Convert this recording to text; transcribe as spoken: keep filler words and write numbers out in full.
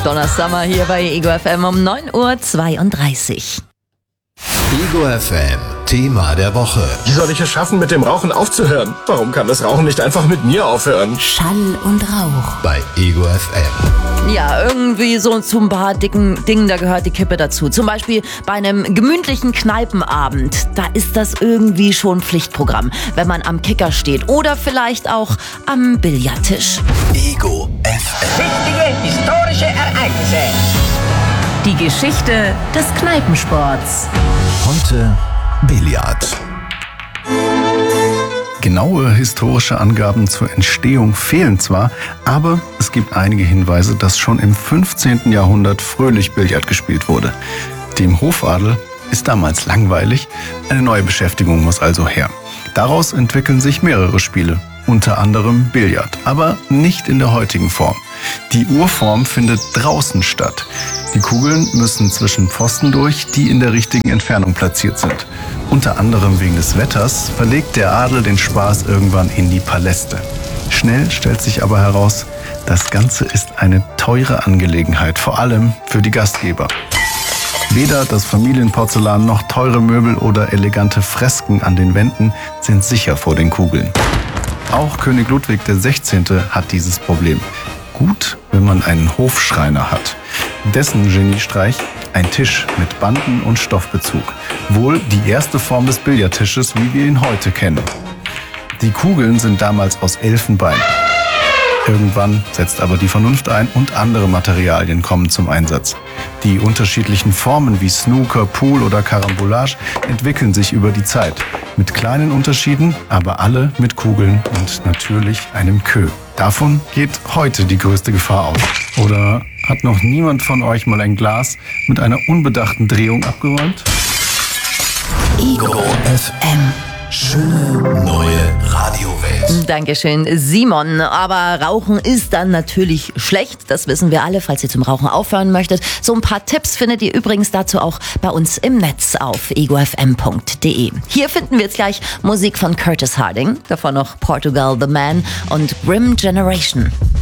Donna Summer hier bei Ego F M um neun Uhr zweiunddreißig. Ego F M, Thema der Woche. Wie soll ich es schaffen, mit dem Rauchen aufzuhören? Warum kann das Rauchen nicht einfach mit mir aufhören? Schall und Rauch. Bei Ego F M. Ja, irgendwie so zu ein paar dicken Dingen, da gehört die Kippe dazu. Zum Beispiel bei einem gemütlichen Kneipenabend. Da ist das irgendwie schon Pflichtprogramm, wenn man am Kicker steht. Oder vielleicht auch am Billardtisch. Ego F M. Wichtige historische Ereignisse. Die Geschichte des Kneipensports. Heute Billard. Genaue historische Angaben zur Entstehung fehlen zwar, aber es gibt einige Hinweise, dass schon im fünfzehnten Jahrhundert fröhlich Billard gespielt wurde. Dem Hofadel ist damals langweilig, eine neue Beschäftigung muss also her. Daraus entwickeln sich mehrere Spiele, unter anderem Billard, aber nicht in der heutigen Form. Die Urform findet draußen statt. Die Kugeln müssen zwischen Pfosten durch, die in der richtigen Entfernung platziert sind. Unter anderem wegen des Wetters verlegt der Adel den Spaß irgendwann in die Paläste. Schnell stellt sich aber heraus, das Ganze ist eine teure Angelegenheit, vor allem für die Gastgeber. Weder das Familienporzellan noch teure Möbel oder elegante Fresken an den Wänden sind sicher vor den Kugeln. Auch König Ludwig der Sechzehnte hat dieses Problem. Gut, wenn man einen Hofschreiner hat. Dessen Geniestreich: ein Tisch mit Banden und Stoffbezug. Wohl die erste Form des Billardtisches, wie wir ihn heute kennen. Die Kugeln sind damals aus Elfenbein. Irgendwann setzt aber die Vernunft ein und andere Materialien kommen zum Einsatz. Die unterschiedlichen Formen wie Snooker, Pool oder Carambolage entwickeln sich über die Zeit. Mit kleinen Unterschieden, aber alle mit Kugeln und natürlich einem Queue. Davon geht heute die größte Gefahr aus. Oder hat noch niemand von euch mal ein Glas mit einer unbedachten Drehung abgeräumt? Ego F M. Schöne neue Radiowelt. Dankeschön, Simon. Aber Rauchen ist dann natürlich schlecht. Das wissen wir alle, falls ihr zum Rauchen aufhören möchtet. So ein paar Tipps findet ihr übrigens dazu auch bei uns im Netz auf ego f m punkt d e. Hier finden wir jetzt gleich Musik von Curtis Harding. Davon noch Portugal The Man und Grim Generation.